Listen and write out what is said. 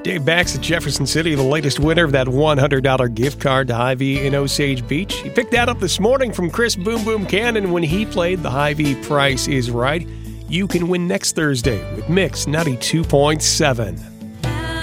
Dave Bax at Jefferson City, the latest winner of that $100 gift card to Hy-Vee in Osage Beach. He picked that up this morning from Chris Boom Boom Cannon when he played the Hy-Vee Price is Right. You can win next Thursday with Mix 92.7.